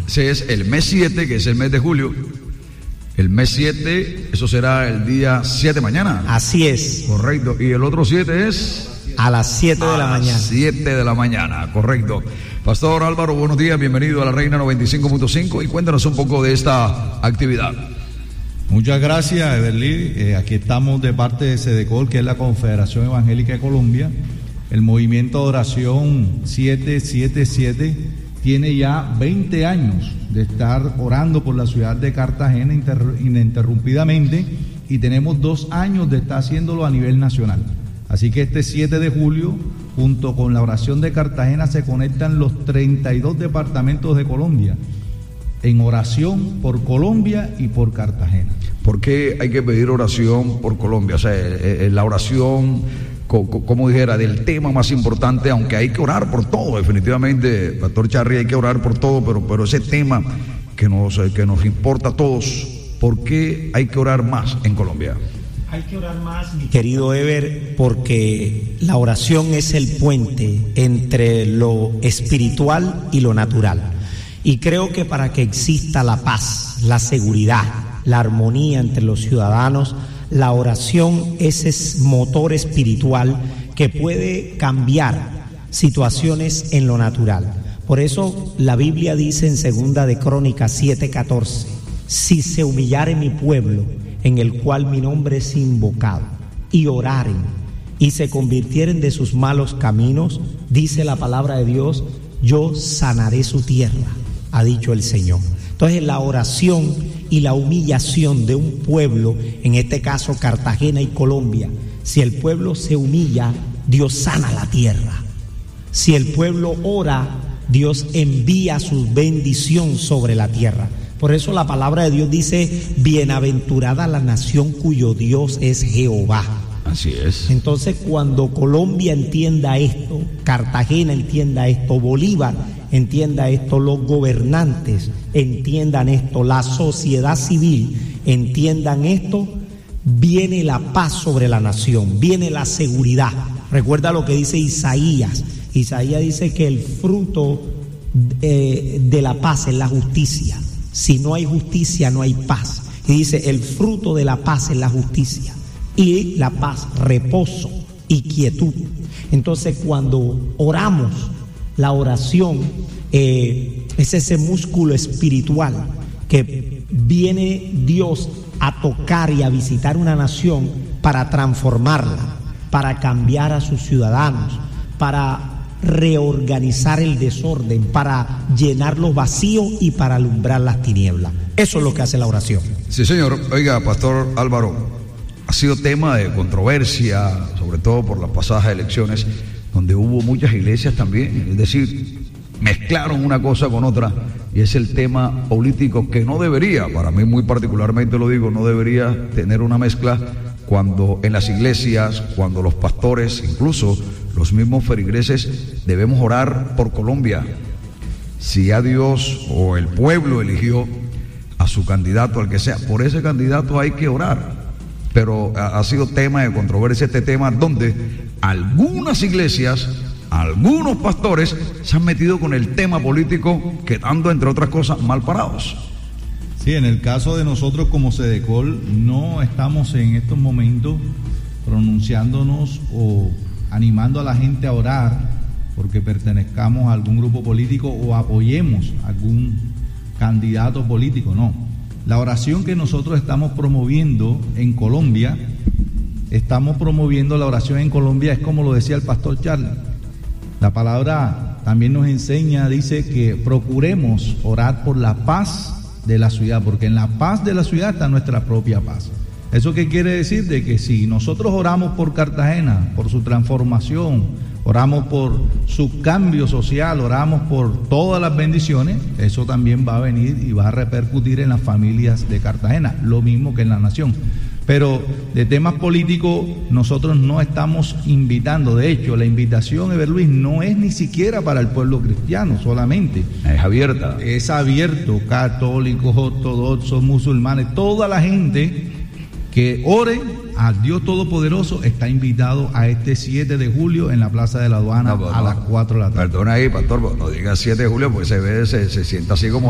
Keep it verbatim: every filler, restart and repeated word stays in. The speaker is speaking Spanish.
Ese es el mes siete, que es el mes de julio. El mes siete, eso será el día siete mañana. Así es. Correcto. Y el otro siete es... A las siete de la mañana. A las siete de la mañana, correcto. Pastor Álvaro, buenos días, bienvenido a la Reina noventa y cinco punto cinco y cuéntanos un poco de esta actividad. Muchas gracias, Everly. Eh, aquí estamos de parte de SEDECOL, que es la Confederación Evangélica de Colombia. El movimiento de oración siete siete siete tiene ya veinte años de estar orando por la ciudad de Cartagena ininterrumpidamente y tenemos dos años de estar haciéndolo a nivel nacional. Así que este siete de julio, junto con la oración de Cartagena, se conectan los treinta y dos departamentos de Colombia en oración por Colombia y por Cartagena. ¿Por qué hay que pedir oración por Colombia? O sea, eh, eh, la oración, co co como dijera, del tema más importante, aunque hay que orar por todo, definitivamente, Pastor Charry, hay que orar por todo, pero, pero ese tema que nos, eh, que nos importa a todos, ¿por qué hay que orar más en Colombia? Hay que orar más, mi querido Ever, porque la oración es el puente entre lo espiritual y lo natural. Y creo que para que exista la paz, la seguridad, la armonía entre los ciudadanos, la oración es ese motor espiritual que puede cambiar situaciones en lo natural. Por eso la Biblia dice en Segunda de Crónicas siete catorce, si se humillare mi pueblo, en el cual mi nombre es invocado, y oraren, y se convirtieren de sus malos caminos, dice la palabra de Dios, yo sanaré su tierra, ha dicho el Señor. Entonces la oración y la humillación de un pueblo, en este caso Cartagena y Colombia, si el pueblo se humilla, Dios sana la tierra. Si el pueblo ora, Dios envía su bendición sobre la tierra. Por eso la palabra de Dios dice, bienaventurada la nación cuyo Dios es Jehová. Así es. Entonces cuando Colombia entienda esto, Cartagena entienda esto, Bolívar entienda esto, los gobernantes entiendan esto, la sociedad civil entiendan esto, viene la paz sobre la nación, viene la seguridad. Recuerda lo que dice Isaías. Isaías dice que el fruto eh, de la paz es la justicia. Si no hay justicia, no hay paz. Y dice, el fruto de la paz es la justicia. Y la paz, reposo y quietud. Entonces, cuando oramos, la oración eh, es ese músculo espiritual que viene Dios a tocar y a visitar una nación para transformarla, para cambiar a sus ciudadanos, para reorganizar el desorden, para llenar los vacíos y para alumbrar las tinieblas. Eso es lo que hace la oración. Sí, señor. Oiga, Pastor Álvaro, ha sido tema de controversia, sobre todo por las pasadas elecciones, donde hubo muchas iglesias también, es decir, mezclaron una cosa con otra, y es el tema político que no debería, para mí muy particularmente lo digo, no debería tener una mezcla cuando en las iglesias, cuando los pastores, incluso los mismos feligreses, debemos orar por Colombia. Si ya Dios o el pueblo eligió a su candidato, al que sea, por ese candidato hay que orar. Pero ha sido tema de controversia este tema, donde algunas iglesias, algunos pastores se han metido con el tema político, quedando entre otras cosas mal parados. Sí, en el caso de nosotros como SEDECOL no estamos en estos momentos pronunciándonos o animando a la gente a orar porque pertenezcamos a algún grupo político o apoyemos a algún candidato político, no. La oración que nosotros estamos promoviendo en Colombia, estamos promoviendo la oración en Colombia, es como lo decía el pastor Charlie. La palabra también nos enseña, dice que procuremos orar por la paz de la ciudad, porque en la paz de la ciudad está nuestra propia paz. ¿Eso qué quiere decir? De que si nosotros oramos por Cartagena, por su transformación, oramos por su cambio social, oramos por todas las bendiciones, eso también va a venir y va a repercutir en las familias de Cartagena, lo mismo que en la nación. Pero de temas políticos nosotros no estamos invitando. De hecho, la invitación, Ever Luis, no es ni siquiera para el pueblo cristiano solamente. Es abierta. Es abierto, católicos, ortodoxos, musulmanes, toda la gente que ore a Dios Todopoderoso está invitado a este siete de julio en la Plaza de la Aduana, no, no, a las cuatro de la tarde. Perdona ahí, pastor, no diga siete de julio, pues se ve, se, se sienta así como